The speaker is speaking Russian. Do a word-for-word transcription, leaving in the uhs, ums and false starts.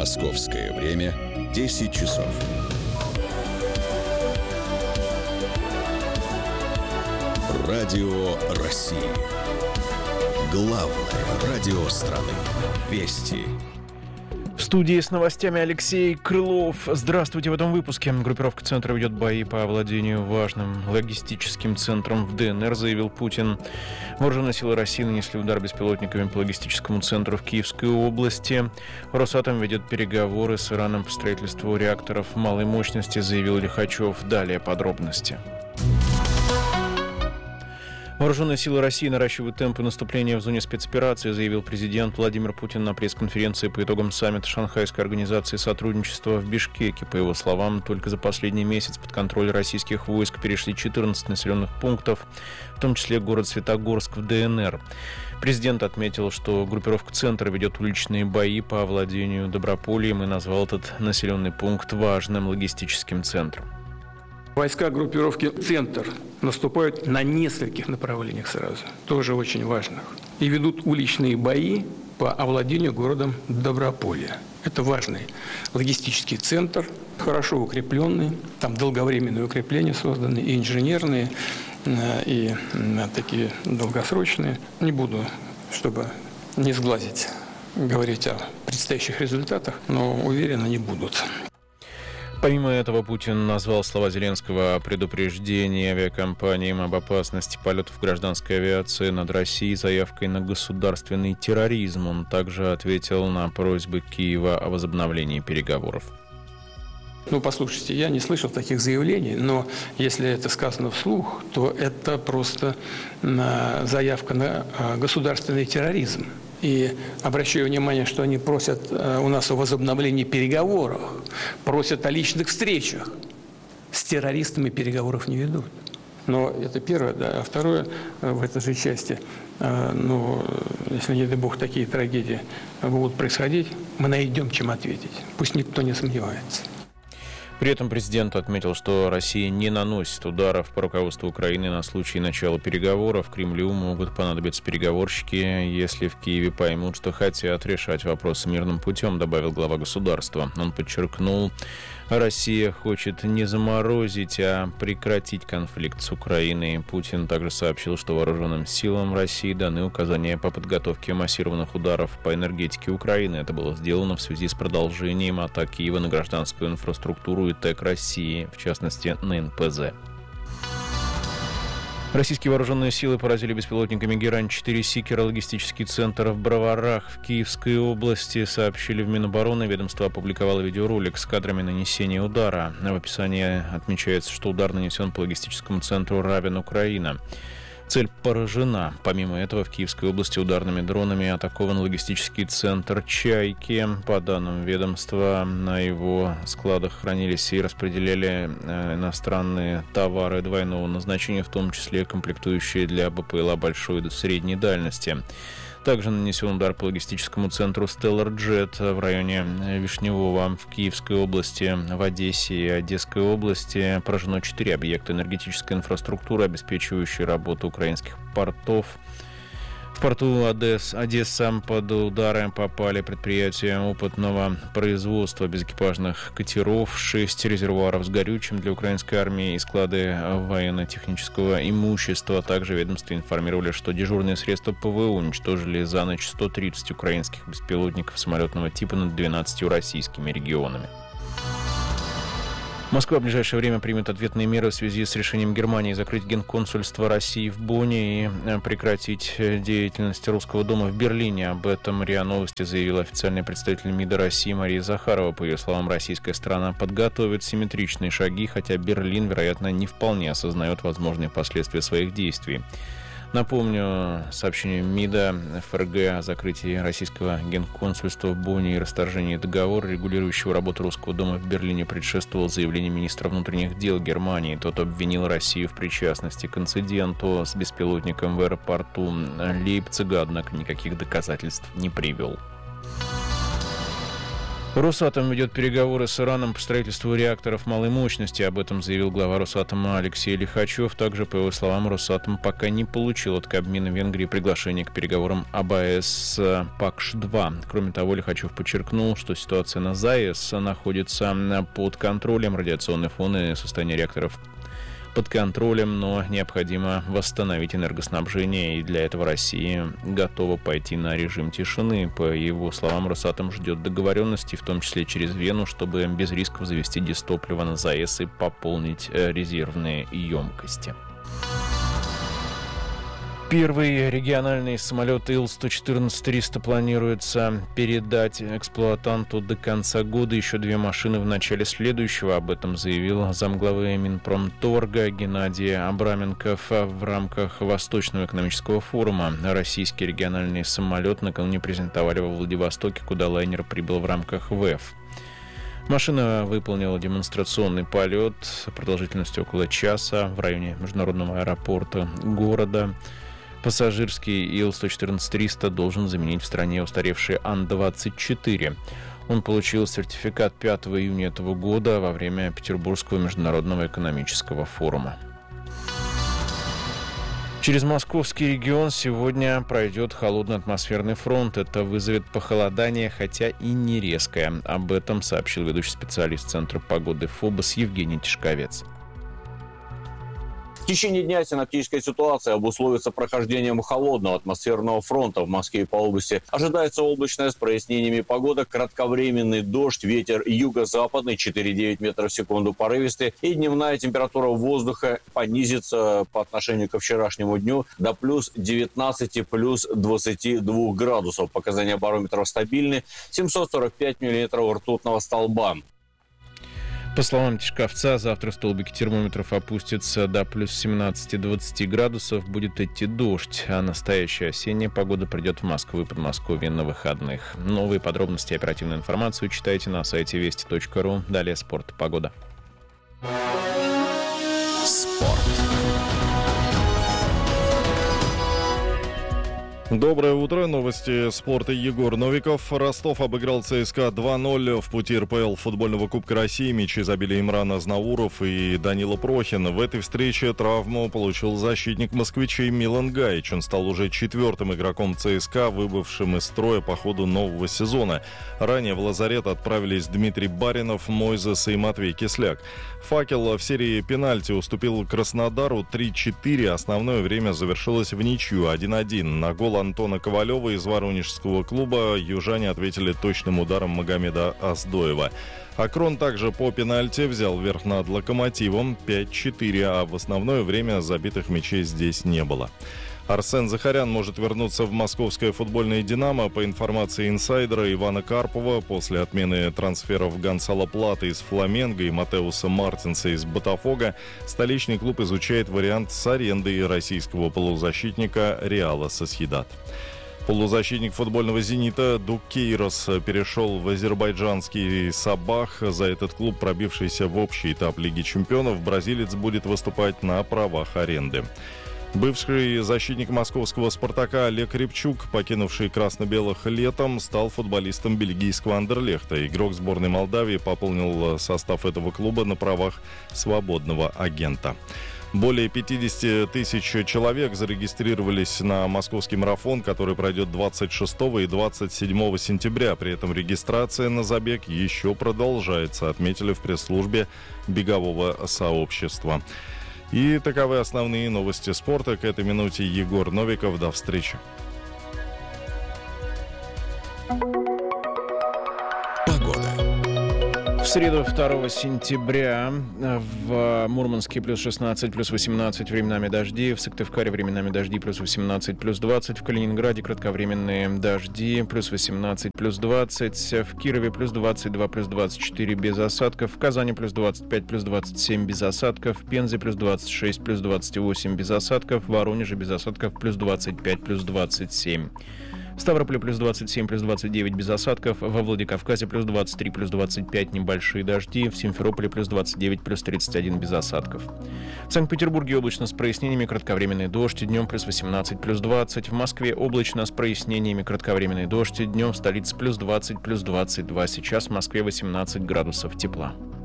Московское время десять часов. Радио России. Главное радио страны. Вести. В студии с новостями Алексей Крылов. Здравствуйте. В этом выпуске группировка «Центр» ведет бои по овладению важным логистическим центром в ДНР, заявил Путин. Вооруженные силы России нанесли удар беспилотниками по логистическому центру в Киевской области. Росатом ведет переговоры с Ираном по строительству реакторов малой мощности, заявил Лихачев. Далее подробности. Вооруженные силы России наращивают темпы наступления в зоне спецоперации, заявил президент Владимир Путин на пресс-конференции по итогам саммита Шанхайской организации сотрудничества в Бишкеке. По его словам, только за последний месяц под контроль российских войск перешли четырнадцать населенных пунктов, в том числе город Светогорск в ДНР. Президент отметил, что группировка «Центр» ведет уличные бои по овладению Добропольем и назвал этот населенный пункт важным логистическим центром. Войска группировки «Центр» наступают на нескольких направлениях сразу, тоже очень важных, и ведут уличные бои по овладению городом Доброполье. Это важный логистический центр, хорошо укрепленный, там долговременные укрепления созданы, и инженерные, и такие долгосрочные. Не буду, чтобы не сглазить, говорить о предстоящих результатах, но уверен, они будут. Помимо этого, Путин назвал слова Зеленского о предупреждении авиакомпаниям об опасности полетов гражданской авиации над Россией заявкой на государственный терроризм. Он также ответил на просьбы Киева о возобновлении переговоров. Ну, послушайте, я не слышал таких заявлений, но если это сказано вслух, то это просто заявка на государственный терроризм. И обращаю внимание, что они просят у нас о возобновлении переговоров, просят о личных встречах. С террористами переговоров не ведут. Но это первое, да. А второе, в этой же части, ну, если, не дай бог, такие трагедии будут происходить, мы найдем, чем ответить. Пусть никто не сомневается. При этом президент отметил, что Россия не наносит ударов по руководству Украины на случай начала переговоров. Кремлю могут понадобиться переговорщики, если в Киеве поймут, что хотят решать вопросы мирным путем, добавил глава государства. Он подчеркнул, Россия хочет не заморозить, а прекратить конфликт с Украиной. Путин также сообщил, что вооруженным силам России даны указания по подготовке массированных ударов по энергетике Украины. Это было сделано в связи с продолжением атак Киева на гражданскую инфраструктуру и ТЭК России, в частности, на эн пэ зэ. Российские вооруженные силы поразили беспилотниками Герань-четыре Сикера логистический центр в Броварах в Киевской области, сообщили в Минобороны. Ведомство опубликовало видеоролик с кадрами нанесения удара. В описании отмечается, что удар нанесен по логистическому центру Равен, Украина. Цель поражена. Помимо этого, в Киевской области ударными дронами атакован логистический центр «Чайки». По данным ведомства, на его складах хранились и распределяли иностранные товары двойного назначения, в том числе комплектующие для бэ пэ эл а большой и средней дальности. Также нанесен удар по логистическому центру «Стеллар Джет» в районе Вишневого в Киевской области. В Одессе и Одесской области поражено четыре объекта энергетической инфраструктуры, обеспечивающие работу украинских портов. В порту Одесса, Одесса под удары попали предприятия опытного производства безэкипажных катеров, шесть резервуаров с горючим для украинской армии и склады военно-технического имущества. Также ведомство информировали, что дежурные средства пэ вэ о уничтожили за ночь сто тридцать украинских беспилотников самолетного типа над двенадцатью российскими регионами. Москва в ближайшее время примет ответные меры в связи с решением Германии закрыть генконсульство России в Бонне и прекратить деятельность Русского дома в Берлине. Об этом РИА Новости заявила официальный представитель МИДа России Мария Захарова. По ее словам, российская сторона подготовит симметричные шаги, хотя Берлин, вероятно, не вполне осознает возможные последствия своих действий. Напомню, сообщение МИДа эф эр гэ о закрытии российского генконсульства в Бонне и расторжении договора, регулирующего работу Русского дома в Берлине, предшествовало заявлению министра внутренних дел Германии. Тот обвинил Россию в причастности к инциденту с беспилотником в аэропорту Лейпцига, однако никаких доказательств не привел. Росатом ведет переговоры с Ираном по строительству реакторов малой мощности. Об этом заявил глава Росатома Алексей Лихачев. Также, по его словам, Росатом пока не получил от Кабмина Венгрии приглашение к переговорам об АЭС Пакш два. Кроме того, Лихачев подчеркнул, что ситуация на ЗАЭС находится под контролем. Радиационный фон и состояние реакторов под контролем, но необходимо восстановить энергоснабжение, и для этого Россия готова пойти на режим тишины. По его словам, Росатом ждет договоренности, в том числе через Вену, чтобы без рисков завести дистопливо на ЗАЭС и пополнить резервные емкости. Первый региональный самолет Ил сто четырнадцать триста планируется передать эксплуатанту до конца года. Еще две машины в начале следующего. Об этом заявил замглавы Минпромторга Геннадий Абраменков в рамках Восточного экономического форума. Российский региональный самолет накануне презентовали во Владивостоке, куда лайнер прибыл в рамках ВЭФ. Машина выполнила демонстрационный полет продолжительностью около часа в районе международного аэропорта города. Пассажирский Ил сто четырнадцать триста должен заменить в стране устаревший Ан двадцать четыре. Он получил сертификат пятого июня этого года во время Петербургского международного экономического форума. Через Московский регион сегодня пройдет холодный атмосферный фронт. Это вызовет похолодание, хотя и не резкое. Об этом сообщил ведущий специалист Центра погоды ФОБОС Евгений Тишковец. В течение дня синоптическая ситуация обусловится прохождением холодного атмосферного фронта в Москве и по области. Ожидается облачная с прояснениями погода, кратковременный дождь, ветер юго-западный четыре-девять метров в секунду порывистый, и дневная температура воздуха понизится по отношению ко вчерашнему дню до плюс девятнадцати, плюс двадцати двух градусов. Показания барометров стабильны, семьсот сорок пять миллиметров ртутного столба. По словам Тишковца, завтра столбики термометров опустятся до плюс семнадцати-двадцати градусов, будет идти дождь, а настоящая осенняя погода придет в Москву и Подмосковье на выходных. Новые подробности и оперативную информацию читайте на сайте вести точка ру. Далее спорт, погода. Спорт. Доброе утро. Новости спорта. Егор Новиков. Ростов обыграл ЦСКА два ноль в пути эр пэ эл футбольного Кубка России. Мячи забили Имран Азнауров и Данила Прохин. В этой встрече травму получил защитник москвичей Милан Гаич. Он стал уже четвертым игроком ЦСКА, выбывшим из строя по ходу нового сезона. Ранее в лазарет отправились Дмитрий Баринов, Мойзес и Матвей Кисляк. «Факел» в серии пенальти уступил Краснодару три-четыре. Основное время завершилось в ничью один-один. На гол Антона Ковалева из воронежского клуба южане ответили точным ударом Магомеда Аздоева. Акрон также по пенальти взял верх над «Локомотивом» пять-четыре, а в основное время забитых мячей здесь не было. Арсен Захарян может вернуться в московское футбольное «Динамо». По информации инсайдера Ивана Карпова, после отмены трансферов Гонсало Платы из «Фламенго» и Матеуса Мартинса из «Ботафого», столичный клуб изучает вариант с арендой российского полузащитника «Реала Сосьедад». Полузащитник футбольного «Зенита» Дук Кейрос перешел в азербайджанский «Сабах». За этот клуб, пробившийся в общий этап Лиги чемпионов, бразилец будет выступать на правах аренды. Бывший защитник московского «Спартака» Олег Рябчук, покинувший красно-белых летом, стал футболистом бельгийского «Андерлехта». Игрок сборной Молдавии пополнил состав этого клуба на правах свободного агента. Более пятьдесят тысяч человек зарегистрировались на московский марафон, который пройдет двадцать шестого и двадцать седьмого сентября. При этом регистрация на забег еще продолжается, отметили в пресс-службе бегового сообщества. И таковы основные новости спорта. К этой минуте Егор Новиков. До встречи. В среду второго сентября в Мурманске плюс шестнадцать, плюс восемнадцать, временами дожди. В Сыктывкаре временами дожди плюс восемнадцать, плюс двадцать. В Калининграде кратковременные дожди плюс восемнадцать, плюс двадцать. В Кирове плюс двадцать два, плюс двадцать четыре без осадков. В Казани плюс двадцать пять, плюс двадцать семь без осадков. В Пензе плюс двадцать шесть, плюс двадцать восемь без осадков. В Воронеже без осадков плюс двадцать пять, плюс двадцать семь. В Ставрополе плюс двадцать семь, плюс двадцать девять без осадков. Во Владикавказе плюс двадцать три, плюс двадцать пять небольшие дожди. В Симферополе плюс двадцать девять, плюс тридцать один без осадков. В Санкт-Петербурге облачно с прояснениями, кратковременный дождь. Днем плюс восемнадцать, плюс двадцать. В Москве облачно с прояснениями, кратковременный дождь. Днем в столице плюс двадцать, плюс двадцать два. Сейчас в Москве восемнадцать градусов тепла.